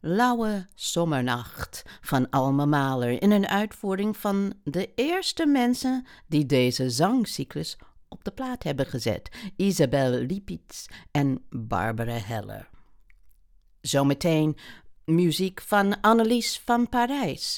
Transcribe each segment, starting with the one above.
Lauwe Zomernacht van Alma Mahler in een uitvoering van de eerste mensen die deze zangcyclus op de plaat hebben gezet, Isabel Lipitz en Barbara Heller. Zometeen muziek van Annelies van Parijs.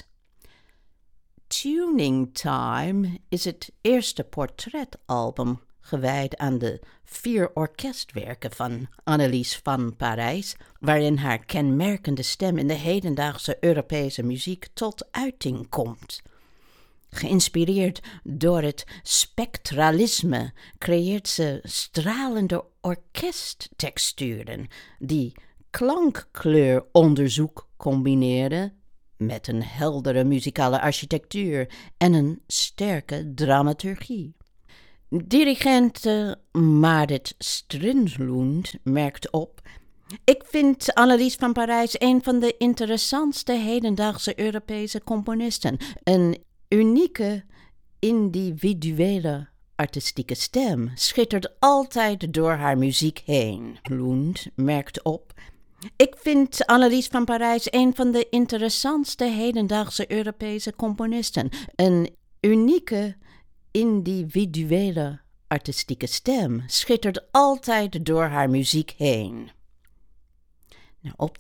Tuning Time is het eerste portretalbum gewijd aan de 4 orkestwerken van Annelies van Parijs, waarin haar kenmerkende stem in de hedendaagse Europese muziek tot uiting komt. Geïnspireerd door het spectralisme creëert ze stralende orkesttexturen die klankkleuronderzoek combineren met een heldere muzikale architectuur en een sterke dramaturgie. Dirigent Marit Strindlund merkt op: ik vind Annelies van Parijs een van de interessantste hedendaagse Europese componisten. Een unieke, individuele, artistieke stem schittert altijd door haar muziek heen. Lund merkt op: ik vind Annelies van Parijs een van de interessantste hedendaagse Europese componisten. Een unieke, individuele, artistieke stem schittert altijd door haar muziek heen. Nou, op